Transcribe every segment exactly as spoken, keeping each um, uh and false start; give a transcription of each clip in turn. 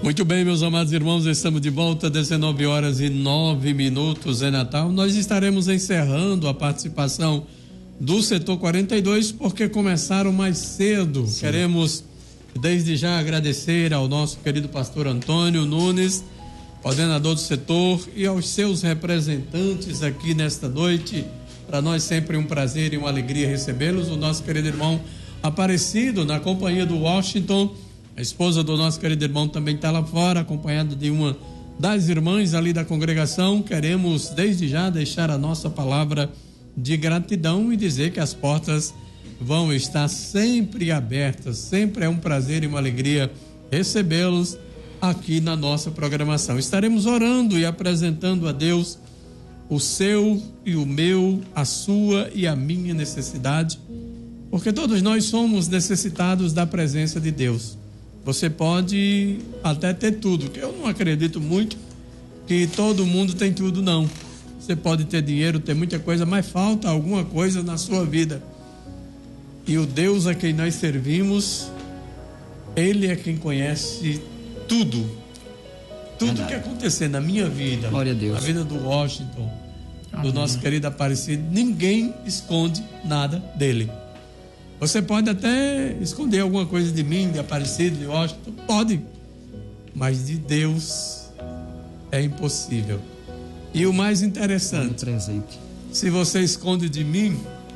Muito bem, meus amados irmãos, estamos de volta, dezenove horas e nove minutos em Natal. Nós estaremos encerrando a participação do setor quarenta e dois, porque começaram mais cedo. Sim. Queremos, desde já, agradecer ao nosso querido pastor Antônio Nunes, coordenador do setor, e aos seus representantes aqui nesta noite. Para nós sempre um prazer e uma alegria recebê-los. O nosso querido irmão Aparecido, na companhia do Washington. A esposa do nosso querido irmão também está lá fora, acompanhada de uma das irmãs ali da congregação. Queremos, desde já, deixar a nossa palavra de gratidão e dizer que as portas vão estar sempre abertas. Sempre é um prazer e uma alegria recebê-los aqui na nossa programação. Estaremos orando e apresentando a Deus o seu e o meu, a sua e a minha necessidade, porque todos nós somos necessitados da presença de Deus. Você pode até ter tudo, que eu não acredito muito que todo mundo tem tudo, não. Você pode ter dinheiro, ter muita coisa, mas falta alguma coisa na sua vida. E o Deus a quem nós servimos, Ele é quem conhece tudo. Tudo que acontecer na minha vida, glória a Deus, na vida do Washington, amém, do nosso querido Aparecido, ninguém esconde nada dele. Você pode até esconder alguma coisa de mim, de Aparecido, de Washington, pode, mas de Deus é impossível. E o mais interessante, se você esconde de mim,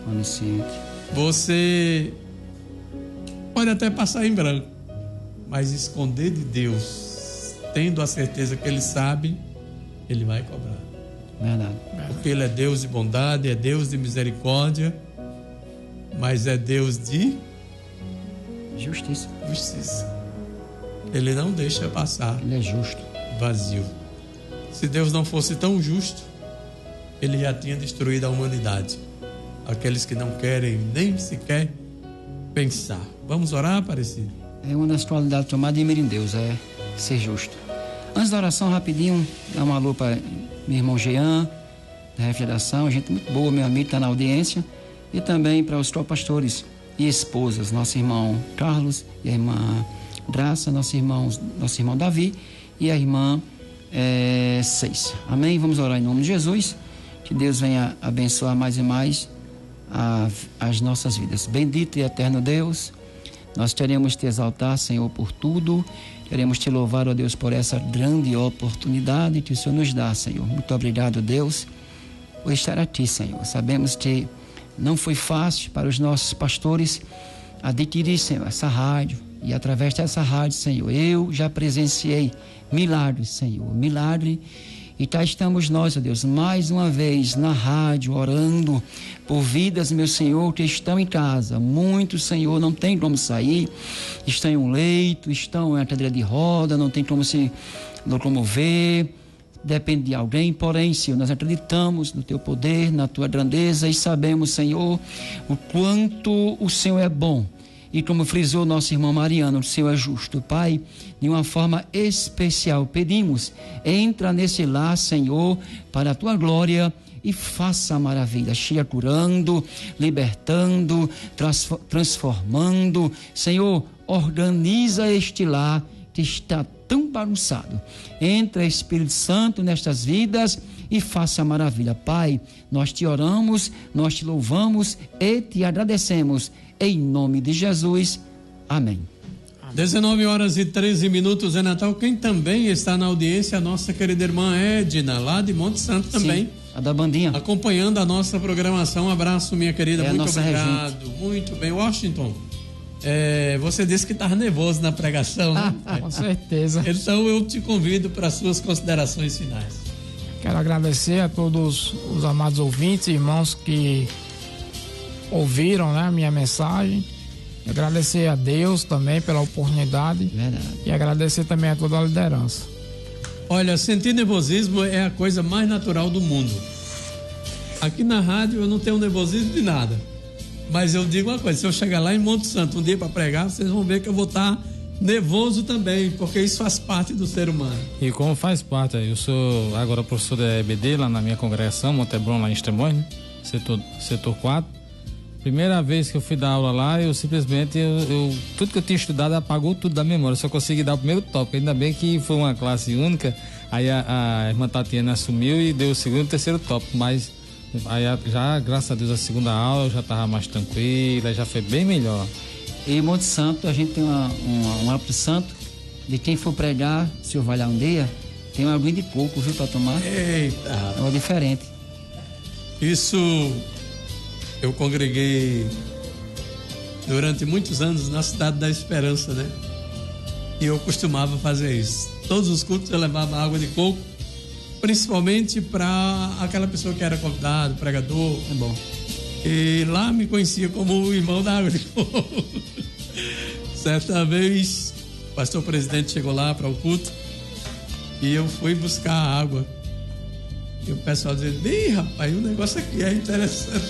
você pode até passar em branco, mas esconder de Deus, tendo a certeza que Ele sabe, Ele vai cobrar. Verdade. Porque Ele é Deus de bondade, é Deus de misericórdia, mas é Deus de justiça. Justiça. Ele não deixa passar. Ele é justo. Vazio. Se Deus não fosse tão justo, Ele já tinha destruído a humanidade. Aqueles que não querem nem sequer pensar. Vamos orar, Aparecido? É uma das qualidades que eu mais admiro em Deus, é ser justo. Antes da oração, rapidinho, dá uma alô para meu irmão Jean, da Refrigeração, gente muito boa, meu amigo, está na audiência. E também para os co-pastores e esposas, nosso irmão Carlos e a irmã Graça, nosso irmão, nosso irmão Davi e a irmã é, Seis. Amém? Vamos orar em nome de Jesus, que Deus venha abençoar mais e mais a, as nossas vidas. Bendito e eterno Deus, nós queremos te exaltar, Senhor, por tudo, queremos te louvar, ó Deus, por essa grande oportunidade que o Senhor nos dá, Senhor. Muito obrigado, Deus, por estar aqui, Senhor. Sabemos que não foi fácil para os nossos pastores adquirir, Senhor, essa rádio. E através dessa rádio, Senhor, eu já presenciei milagres, Senhor, milagre. E cá estamos nós, ó Deus, mais uma vez na rádio, orando por vidas, meu Senhor, que estão em casa. Muitos, Senhor, não tem como sair, estão em um leito, estão em uma cadeira de roda, não tem como se locomover. Depende de alguém, porém, Senhor, nós acreditamos no Teu poder, na Tua grandeza e sabemos, Senhor, o quanto o Senhor é bom. E como frisou nosso irmão Mariano, o Senhor é justo. Pai, de uma forma especial, pedimos, entra nesse lar, Senhor, para a Tua glória e faça a maravilha, cheia curando, libertando, transformando. Senhor, organiza este lar que está tão bagunçado. Entra, Espírito Santo, nestas vidas e faça a maravilha. Pai, nós te oramos, nós te louvamos e te agradecemos. Em nome de Jesus. Amém. dezenove horas e treze minutos em Natal. Quem também está na audiência, a nossa querida irmã Edna, lá de Monte Santo também. Sim, a da bandinha. Acompanhando a nossa programação. Um abraço, minha querida. É muito obrigado. Regente. Muito bem. Washington, é, você disse que estava nervoso na pregação, né? Com certeza. Então eu te convido para as suas considerações finais. Quero agradecer a todos os amados ouvintes, irmãos que ouviram, né, a minha mensagem. Agradecer a Deus também pela oportunidade. Verdade. E agradecer também a toda a liderança. Olha, sentir nervosismo é a coisa mais natural do mundo. Aqui na rádio eu não tenho nervosismo de nada. Mas eu digo uma coisa, se eu chegar lá em Monte Santo um dia para pregar, vocês vão ver que eu vou estar nervoso também, porque isso faz parte do ser humano. E como faz parte, eu sou agora professor da E B D lá na minha congregação, Montebron, lá em Extremóis, né? setor, setor quatro. Primeira vez que eu fui dar aula lá, eu simplesmente, eu, eu, tudo que eu tinha estudado apagou tudo da memória, só consegui dar o primeiro tópico. Ainda bem que foi uma classe única, aí a, a irmã Tatiana assumiu e deu o segundo e terceiro tópico, mas aí já, graças a Deus, a segunda aula eu já estava mais tranquila, já foi bem melhor. E em Monte Santo, a gente tem uma, uma, um hábito santo, de quem for pregar, se o vale a um dia, tem uma aguinha de coco, viu, para tomar? Eita! É uma diferente. Isso... Eu congreguei durante muitos anos na Cidade da Esperança, né? E eu costumava fazer isso. Todos os cultos eu levava água de coco, principalmente para aquela pessoa que era convidado, pregador. É bom. E lá me conhecia como o irmão da água de coco. Certa vez, o pastor presidente chegou lá para o culto e eu fui buscar a água. E o pessoal dizendo, ih, rapaz, o negócio aqui é interessante.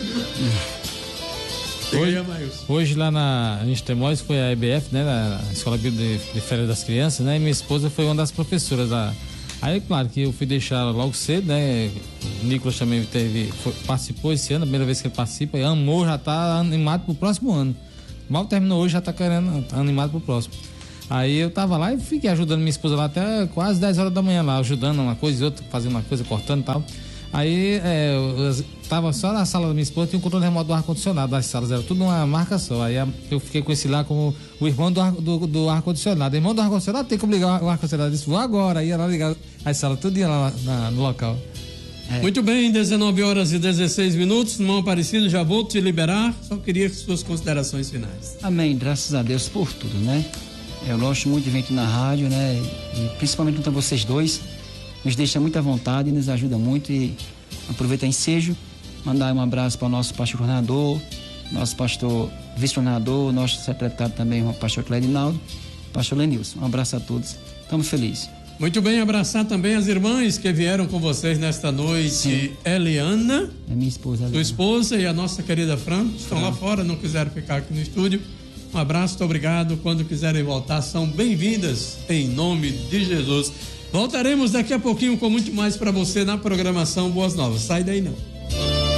Hoje, hoje lá na em Extremóis foi a E B F, né, na Escola de, de Férias das Crianças, né, e minha esposa foi uma das professoras lá. Aí, claro que eu fui deixar logo cedo, né, o Nicolas também teve, foi, participou esse ano, a primeira vez que ele participa, e amou, já tá animado pro próximo ano. Mal terminou hoje, já tá querendo, tá animado pro próximo. Aí eu tava lá e fiquei ajudando minha esposa lá até quase dez horas da manhã lá, ajudando uma coisa e outra, fazendo uma coisa, cortando e tal. Aí é, eu tava só na sala da minha esposa, tinha um controle remoto do ar-condicionado, as salas eram tudo uma marca só. Aí eu fiquei com esse lá como o irmão do, ar, do, do ar-condicionado. Irmão do ar-condicionado tem como ligar o ar-condicionado. Eu disse, vou agora. Aí ia lá ligar as salas, tudo ia lá na, no local. É. Muito bem, dezenove horas e dezesseis minutos, irmão Aparecido, já vou te liberar, só queria suas considerações finais. Amém, graças a Deus por tudo, né? Eu gosto muito de vir aqui na rádio, né? E principalmente com vocês dois, nos deixa muita vontade, nos ajuda muito e aproveita ensejo, mandar um abraço para o nosso pastor coordenador, nosso pastor vice-coordenador, nosso secretário também, o pastor Cledinaldo, pastor Lenilson. Um abraço a todos, estamos felizes. Muito bem, abraçar também as irmãs que vieram com vocês nesta noite. Sim. Eliana, é minha esposa, sua esposa, e a nossa querida Fran, estão Fran. lá fora, não quiseram ficar aqui no estúdio. Um abraço, muito obrigado. Quando quiserem voltar, são bem-vindas em nome de Jesus. Voltaremos daqui a pouquinho com muito mais para você na programação Boas Novas. Sai daí não.